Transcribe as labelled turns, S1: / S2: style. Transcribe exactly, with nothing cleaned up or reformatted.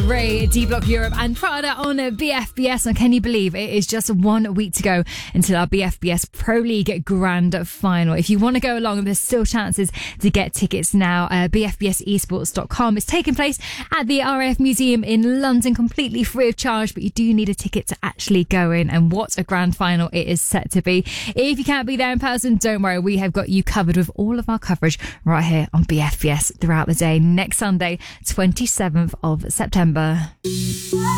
S1: Ray, D Block Europe and Prada on B F B S. And can you believe it is just one week to go until our B F B S Pro League Grand Final. If you want to go along, there's still chances to get tickets now. Uh, b f b s esports dot com. It's taking place at the R A F Museum in London, completely free of charge, but you do need a ticket to actually go in. And what a grand final it is set to be. If you can't be there in person, don't worry, we have got you covered with all of our coverage right here on B F B S throughout the day. Next Sunday, twenty-seventh of September.